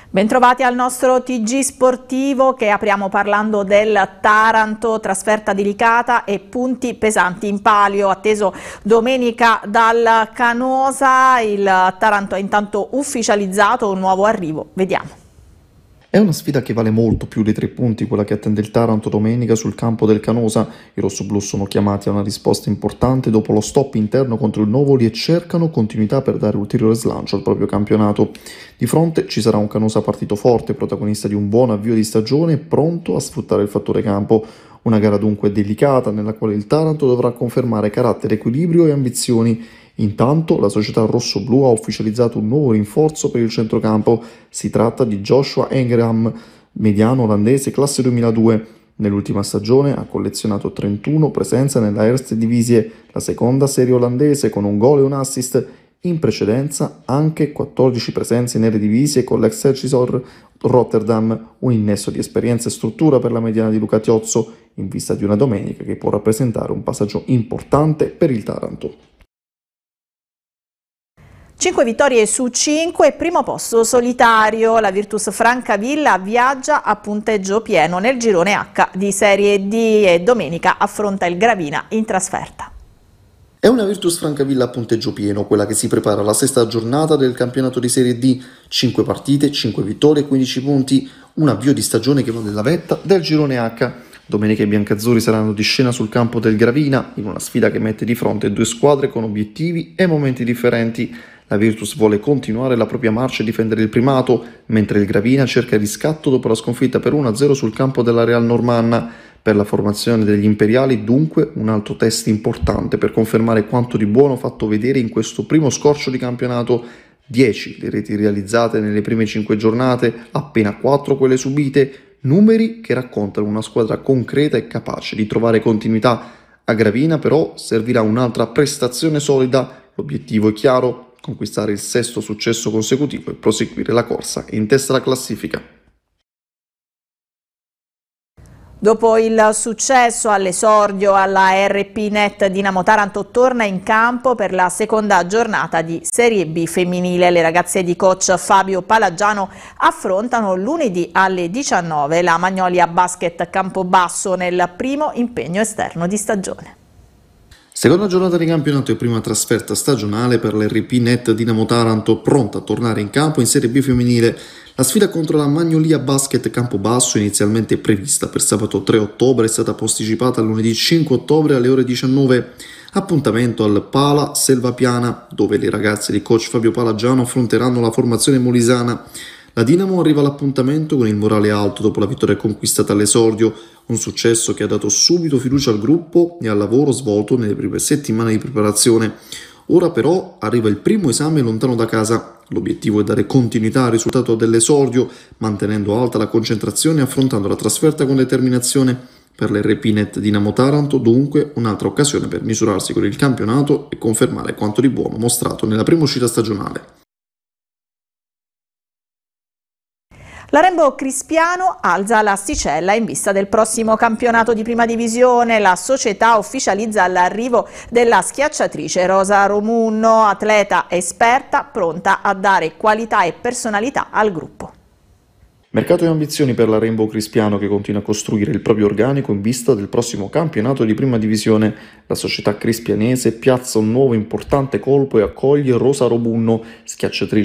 Bentrovati al nostro TG sportivo che apriamo parlando del Taranto, trasferta delicata e punti pesanti in palio, atteso domenica dal Canosa. Il Taranto ha intanto ufficializzato un nuovo arrivo, vediamo. È una sfida che vale molto più dei 3 punti, quella che attende il Taranto domenica sul campo del Canosa. I rossoblù sono chiamati a una risposta importante dopo lo stop interno contro il Novoli e cercano continuità per dare ulteriore slancio al proprio campionato. Di fronte ci sarà un Canosa partito forte, protagonista di un buon avvio di stagione e pronto a sfruttare il fattore campo. Una gara dunque delicata nella quale il Taranto dovrà confermare carattere, equilibrio e ambizioni. Intanto la società rossoblù ha ufficializzato un nuovo rinforzo per il centrocampo. Si tratta di Joshua Engram, mediano olandese classe 2002. Nell'ultima stagione ha collezionato 31 presenze nella Eerste Divisie, la seconda serie olandese, con un gol e un assist. In precedenza anche 14 presenze in Eredivisie con l'Excelsior Rotterdam, un innesto di esperienza e struttura per la mediana di Luca Tiozzo, in vista di una domenica che può rappresentare un passaggio importante per il Taranto. 5 vittorie su 5, primo posto solitario. La Virtus Francavilla viaggia a punteggio pieno nel girone H di Serie D e domenica affronta il Gravina in trasferta. È una Virtus Francavilla a punteggio pieno, quella che si prepara alla 6ª giornata del campionato di Serie D. 5 partite, 5 vittorie, 15 punti, un avvio di stagione che va nella vetta del girone H. Domenica i biancazzurri saranno di scena sul campo del Gravina, in una sfida che mette di fronte 2 squadre con obiettivi e momenti differenti. La Virtus vuole continuare la propria marcia e difendere il primato, mentre il Gravina cerca il riscatto dopo la sconfitta per 1-0 sul campo della Real Normanna. Per la formazione degli imperiali, dunque, un altro test importante per confermare quanto di buono fatto vedere in questo primo scorcio di campionato. 10 le reti realizzate nelle prime 5 giornate, appena 4 quelle subite, numeri che raccontano una squadra concreta e capace di trovare continuità. A Gravina però servirà un'altra prestazione solida, l'obiettivo è chiaro: conquistare il 6º successo consecutivo e proseguire la corsa in testa alla classifica. Dopo il successo all'esordio alla RP Net, Dinamo Taranto torna in campo per la seconda giornata di Serie B femminile. Le ragazze di coach Fabio Palagiano affrontano lunedì alle 19 la Magnolia Basket Campobasso nel primo impegno esterno di stagione. Seconda giornata di campionato e prima trasferta stagionale per l'RP Net Dinamo Taranto, pronta a tornare in campo in Serie B femminile. La sfida contro la Magnolia Basket Campobasso, inizialmente prevista per sabato 3 ottobre, è stata posticipata a lunedì 5 ottobre alle ore 19. Appuntamento al Pala Selva Piana, dove le ragazze di coach Fabio Palagiano affronteranno la formazione molisana. La Dinamo arriva all'appuntamento con il morale alto dopo la vittoria conquistata all'esordio, un successo che ha dato subito fiducia al gruppo e al lavoro svolto nelle prime settimane di preparazione. Ora però arriva il primo esame lontano da casa. L'obiettivo è dare continuità al risultato dell'esordio, mantenendo alta la concentrazione e affrontando la trasferta con determinazione. Per l'RP Net Dinamo Taranto, dunque, un'altra occasione per misurarsi con il campionato e confermare quanto di buono mostrato nella prima uscita stagionale. La Rainbow Crispiano alza l'asticella in vista del prossimo campionato di prima divisione. La società ufficializza l'arrivo della schiacciatrice Rosa Romunno, atleta esperta pronta a dare qualità e personalità al gruppo. Mercato e ambizioni per la Rainbow Crispiano, che continua a costruire il proprio organico in vista del prossimo campionato di prima divisione. La società crispianese piazza un nuovo importante colpo e accoglie Rosa Romunno, schiacciatrice